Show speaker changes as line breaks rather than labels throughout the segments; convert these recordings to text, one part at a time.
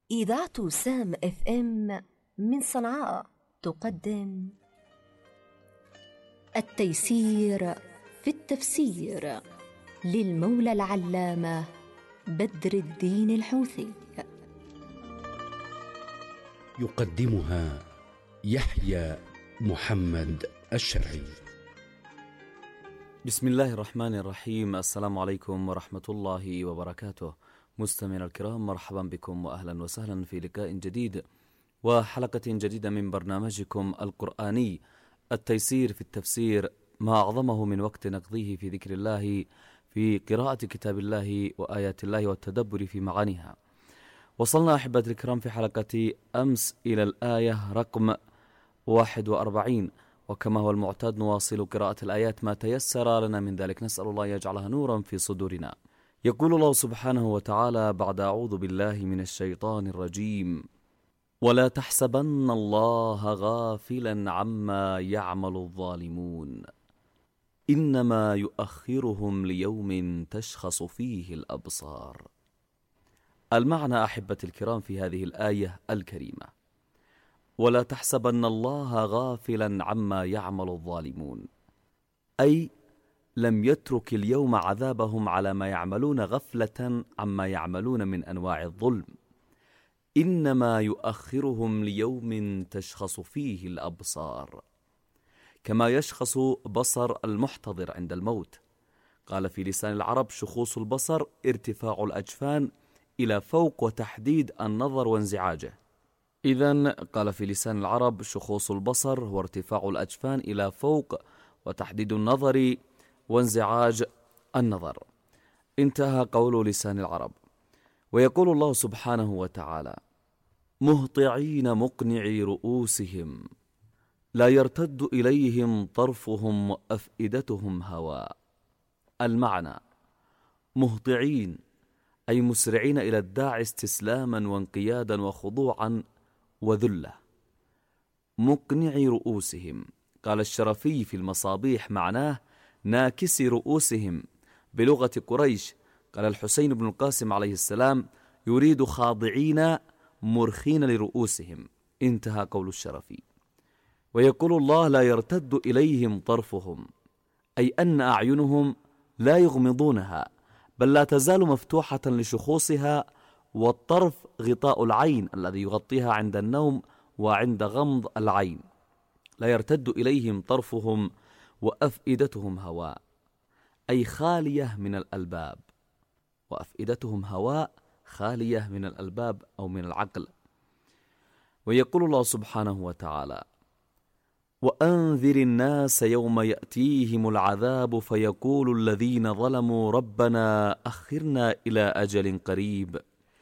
إذاعة سام اف ام من صنعاء تقدم التيسير في التفسير للمولى العلامة بدر الدين الحوثي.
يقدمها يحيى محمد الشرعي.
بسم الله الرحمن الرحيم. السلام عليكم ورحمة الله وبركاته. مستمعينا الكرام، مرحبا بكم وأهلا وسهلا في لقاء جديد وحلقة جديدة من برنامجكم القرآني التيسير في التفسير، ما أعظمه من وقت نقضيه في ذكر الله، في قراءة كتاب الله وآيات الله والتدبر في معانيها. وصلنا أحبة الكرام في حلقة أمس إلى الآية رقم 41، وكما هو المعتاد نواصل قراءة الآيات ما تيسر لنا من ذلك، نسأل الله يجعلها نورا في صدورنا. يقول الله سبحانه وتعالى بعد أعوذ بالله من الشيطان الرجيم: ولا تحسبن الله غافلا عما يعمل الظالمون إنما يؤخرهم ليوم تشخص فيه الأبصار. المعنى أحبة الكرام في هذه الآية الكريمة: ولا تحسبن الله غافلا عما يعمل الظالمون، أي لم يترك اليوم عذابهم على ما يعملون غفلة عما يعملون من أنواع الظلم، إنما يؤخرهم ليوم تشخص فيه الأبصار، كما يشخص بصر المحتضر عند الموت. قال في لسان العرب: شخوص البصر ارتفاع الأجفان إلى فوق وتحديد النظر وانزعاجه. إذن قال في لسان العرب: شخوص البصر هو ارتفاع الأجفان إلى فوق وتحديد النظر وانزعاج النظر. انتهى قول لسان العرب. ويقول الله سبحانه وتعالى: مهطعين مقنعي رؤوسهم لا يرتد إليهم طرفهم وأفئدتهم هواء. المعنى: مهطعين أي مسرعين إلى الداعي استسلاما وانقيادا وخضوعا وذلة. مقنعي رؤوسهم، قال الشرفي في المصابيح معناه ناكسي رؤوسهم بلغة قريش. قال الحسين بن القاسم عليه السلام: يريد خاضعين مرخين لرؤوسهم. انتهى قول الشرفي. ويقول الله: لا يرتد إليهم طرفهم، أي أن أعينهم لا يغمضونها، بل لا تزال مفتوحة لشخوصها، والطرف غطاء العين الذي يغطيها عند النوم وعند غمض العين. لا يرتد إليهم طرفهم وأفئدتهم هواء، أي خالية من الألباب، وأفئدتهم هواء خالية من الألباب أو من العقل. ويقول الله سبحانه وتعالى: وأنذر الناس يوم يأتيهم العذاب فيقول الذين ظلموا ربنا أخرنا إلى أجل قريب،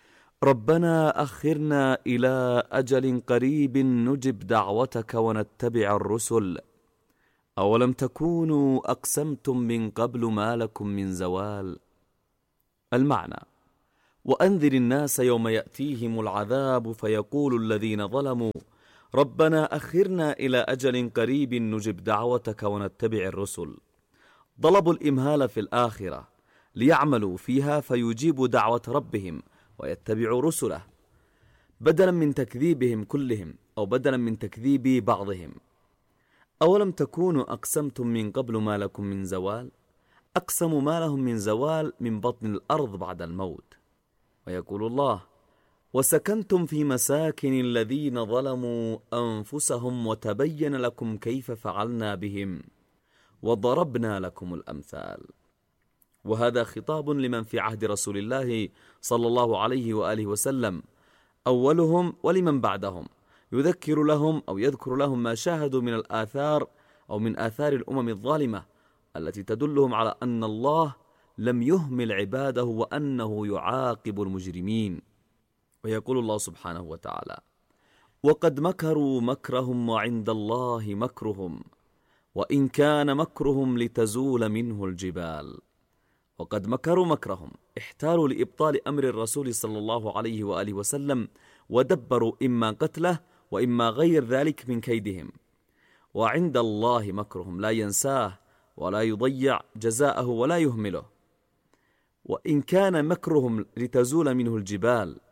ربنا أخرنا إلى أجل قريب نجب دعوتك ونتبع الرسل أولم تكونوا أقسمتم من قبل ما لكم من زوال. المعنى: وأنذر الناس يوم يأتيهم العذاب فيقول الذين ظلموا ربنا أخرنا إلى أجل قريب نجب دعوتك ونتبع الرسل. طلبوا الإمهال في الآخرة ليعملوا فيها فيجيبوا دعوة ربهم ويتبعوا رسله، بدلا من تكذيبهم كلهم أو بدلا من تكذيب بعضهم. أولم تكونوا أقسمتم من قبل ما لكم من زوال، أقسموا ما لهم من زوال من بطن الأرض بعد الموت. ويقول الله: وسكنتم في مساكن الذين ظلموا أنفسهم وتبين لكم كيف فعلنا بهم وضربنا لكم الأمثال. وهذا خطاب لمن في عهد رسول الله صلى الله عليه وآله وسلم أولهم ولمن بعدهم، يذكر لهم أو يذكر لهم ما شاهدوا من الآثار أو من آثار الأمم الظالمة التي تدلهم على أن الله لم يهمل عباده وأنه يعاقب المجرمين. ويقول الله سبحانه وتعالى: وقد مكروا مكرهم وعند الله مكرهم وإن كان مكرهم لتزول منه الجبال. وقد مكروا مكرهم، احتالوا لإبطال أمر الرسول صلى الله عليه وآله وسلم، ودبروا إما قتله وإما غير ذلك من كيدهم. وعند الله مكرهم، لا ينساه ولا يضيع جزاءه ولا يهمله. وإن كان مكرهم لتزول منه الجبال،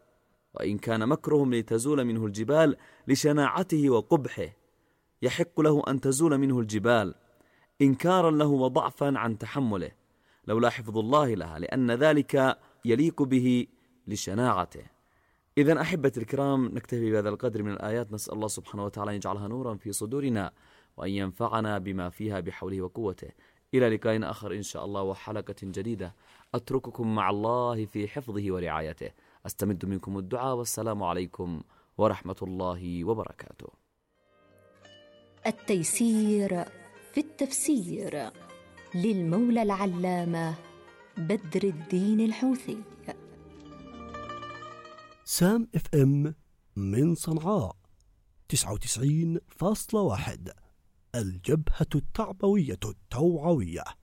وإن كان مكرهم لتزول منه الجبال لشناعته وقبحه، يحق له أن تزول منه الجبال إنكارا له وضعفا عن تحمله، لولا حفظ الله لها، لأن ذلك يليق به لشناعته. إذن أحبة الكرام، نكتفي بهذا القدر من الآيات، نسأل الله سبحانه وتعالى أن يجعلها نورا في صدورنا وأن ينفعنا بما فيها بحوله وقوته. إلى لقاء آخر إن شاء الله وحلقة جديدة، أترككم مع الله في حفظه ورعايته، أستمد منكم الدعاء، والسلام عليكم ورحمة الله وبركاته.
التيسير في التفسير للمولى العلامة بدر الدين الحوثي.
سام اف ام من صنعاء 99.1، الجبهة التعبوية التوعوية.